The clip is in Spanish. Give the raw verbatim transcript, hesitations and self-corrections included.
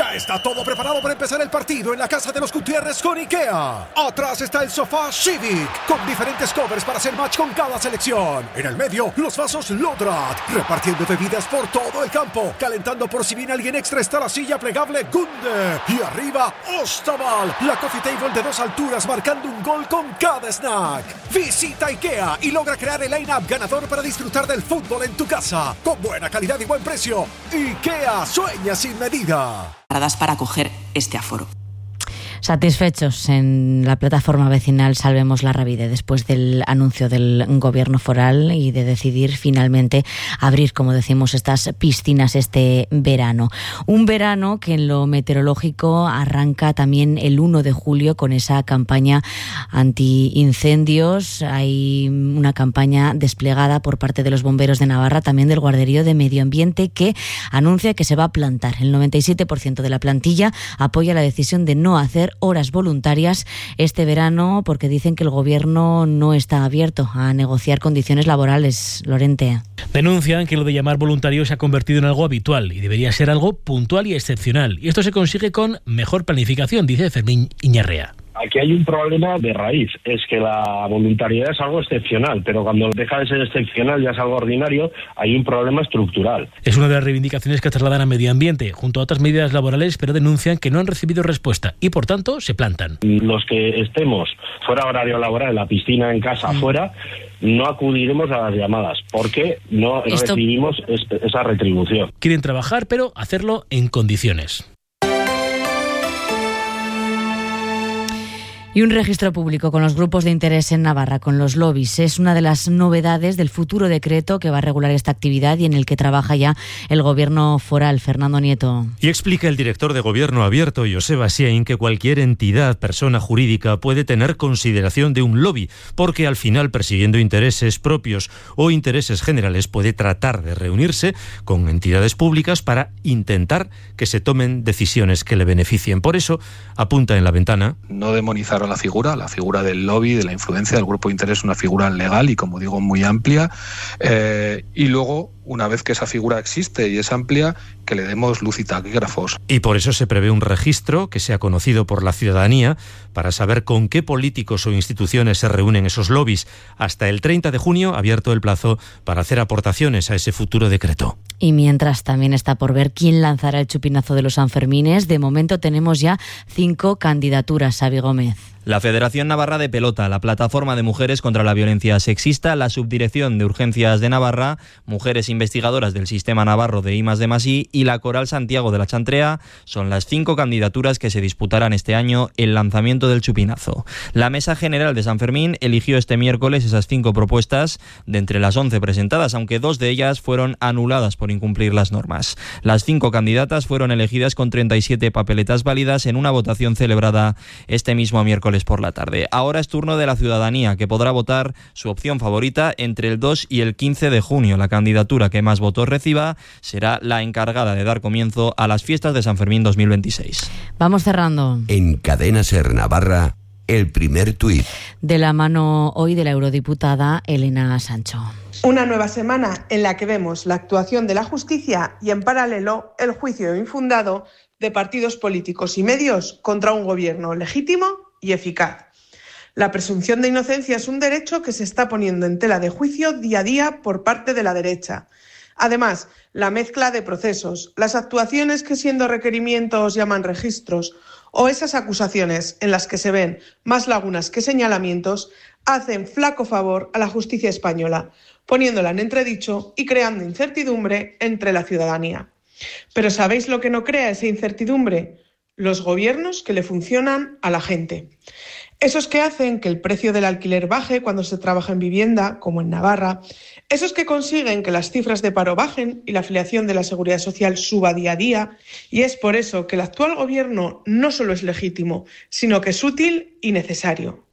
Ya está todo preparado para empezar el partido en la casa de los Gutiérrez con IKEA. Atrás está el sofá Civic, con diferentes covers para hacer match con cada selección. En el medio, los vasos Lodrat, repartiendo bebidas por todo el campo. Calentando por si viene alguien extra está la silla plegable Gunde. Y arriba, Ostaval, la coffee table de dos alturas marcando un gol con cada snack. Visita IKEA y logra crear el line-up ganador para disfrutar del fútbol en tu casa. Con buena calidad y buen precio. IKEA, sueña sin medida. Para coger este aforo. Satisfechos en la plataforma vecinal Salvemos la Rabide después del anuncio del gobierno foral y de decidir finalmente abrir, como decimos, estas piscinas este verano. Un verano que en lo meteorológico arranca también el uno de julio con esa campaña antiincendios. Hay una campaña desplegada por parte de los bomberos de Navarra, también del Guarderío de Medio Ambiente, que anuncia que se va a plantar. El noventa y siete por ciento de la plantilla apoya la decisión de no hacer horas voluntarias este verano porque dicen que el gobierno no está abierto a negociar condiciones laborales. Lorente. Denuncian que lo de llamar voluntario se ha convertido en algo habitual y debería ser algo puntual y excepcional. Y esto se consigue con mejor planificación, dice Fermín Iñarrea. Aquí hay un problema de raíz, es que la voluntariedad es algo excepcional, pero cuando deja de ser excepcional ya es algo ordinario, hay un problema estructural. Es una de las reivindicaciones que trasladan a Medio Ambiente, junto a otras medidas laborales, pero denuncian que no han recibido respuesta y, por tanto, se plantan. Los que estemos fuera horario laboral, en la piscina, en casa, mm. fuera, no acudiremos a las llamadas, porque no Esto... recibimos esa retribución. Quieren trabajar, pero hacerlo en condiciones. Y un registro público con los grupos de interés en Navarra, con los lobbies, es una de las novedades del futuro decreto que va a regular esta actividad y en el que trabaja ya el gobierno foral. Fernando Nieto. Y explica el director de Gobierno Abierto, Joseba Siein, que cualquier entidad, persona jurídica, puede tener consideración de un lobby, porque al final, persiguiendo intereses propios o intereses generales, puede tratar de reunirse con entidades públicas para intentar que se tomen decisiones que le beneficien. Por eso, apunta en La Ventana. No demonizar a la figura, la figura del lobby, de la influencia del grupo de interés, es una figura legal y, como digo, muy amplia, eh, y luego, una vez que esa figura existe y es amplia, que le demos luz y taquígrafos. Y por eso se prevé un registro que sea conocido por la ciudadanía para saber con qué políticos o instituciones se reúnen esos lobbies. Hasta el treinta de junio, abierto el plazo para hacer aportaciones a ese futuro decreto. Y mientras también está por ver quién lanzará el chupinazo de los Sanfermines, de momento tenemos ya cinco candidaturas. Xavi Gómez. La Federación Navarra de Pelota, la Plataforma de Mujeres contra la Violencia Sexista, la Subdirección de Urgencias de Navarra, Mujeres Investigadoras del Sistema Navarro de I más D más I y la Coral Santiago de la Chantrea son las cinco candidaturas que se disputarán este año el lanzamiento del chupinazo. La Mesa General de San Fermín eligió este miércoles esas cinco propuestas de entre las once presentadas, aunque dos de ellas fueron anuladas por incumplir las normas. Las cinco candidatas fueron elegidas con treinta y siete papeletas válidas en una votación celebrada este mismo miércoles por la tarde. Ahora es turno de la ciudadanía, que podrá votar su opción favorita entre el dos y el quince de junio. La candidatura que más votos reciba será la encargada de dar comienzo a las fiestas de San Fermín dos mil veintiséis. Vamos cerrando. En Cadena Ser Navarra, el primer tuit. De la mano hoy de la eurodiputada Elena Sancho. Una nueva semana en la que vemos la actuación de la justicia y, en paralelo, el juicio infundado de partidos políticos y medios contra un gobierno legítimo y eficaz. La presunción de inocencia es un derecho que se está poniendo en tela de juicio día a día por parte de la derecha. Además, la mezcla de procesos, las actuaciones que siendo requerimientos llaman registros o esas acusaciones en las que se ven más lagunas que señalamientos hacen flaco favor a la justicia española, poniéndola en entredicho y creando incertidumbre entre la ciudadanía. Pero ¿sabéis lo que no crea esa incertidumbre? Los gobiernos que le funcionan a la gente. Esos que hacen que el precio del alquiler baje cuando se trabaja en vivienda, como en Navarra. Esos que consiguen que las cifras de paro bajen y la afiliación de la Seguridad Social suba día a día. Y es por eso que el actual gobierno no solo es legítimo, sino que es útil y necesario.